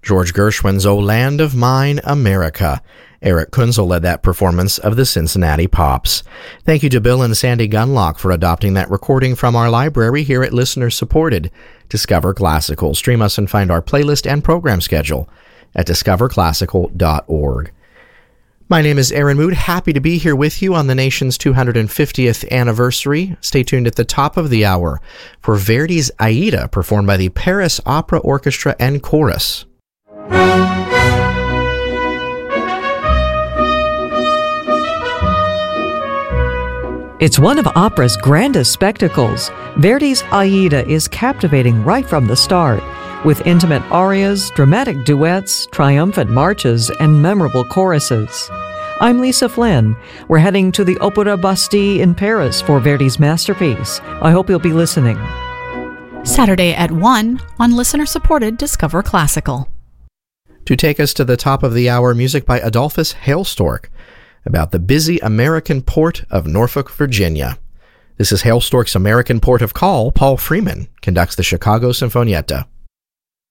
George Gershwin's O Land of Mine, America. Eric Kunzel led that performance of the Cincinnati Pops. Thank you to Bill and Sandy Gunlock for adopting that recording from our library here at listener-supported Discover Classical. Stream us and find our playlist and program schedule at discoverclassical.org. My name is Aaron Mood. Happy to be here with you on the nation's 250th anniversary. Stay tuned at the top of the hour for Verdi's Aida, performed by the Paris Opera Orchestra and Chorus. It's one of opera's grandest spectacles. Verdi's Aida is captivating right from the start, with intimate arias, dramatic duets, triumphant marches, and memorable choruses. I'm Lisa Flynn. We're heading to the Opéra Bastille in Paris for Verdi's masterpiece. I hope you'll be listening. Saturday at 1 on listener-supported Discover Classical. To take us to the top of the hour, music by Adolphus Hailstork about the busy American port of Norfolk, Virginia. This is Hailstork's American Port of Call. Paul Freeman conducts the Chicago Sinfonietta.